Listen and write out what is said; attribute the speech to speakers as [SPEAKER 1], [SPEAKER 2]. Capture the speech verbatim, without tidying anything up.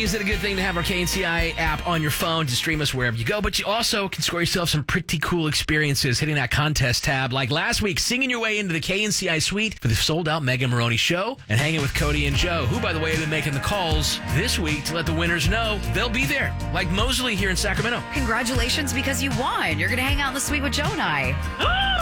[SPEAKER 1] is it a good thing to have our K N C I app on your phone to stream us wherever you go, but you also can score yourself some pretty cool experiences hitting that contest tab, like last week, singing your way into the K N C I suite for the sold-out Megan Maroney show and hanging with Cody and Joe, who, by the way, have been making the calls this week to let the winners know they'll be there, like Mosley here in Sacramento.
[SPEAKER 2] Congratulations, because you won. You're going to hang out in the suite with Joe and I.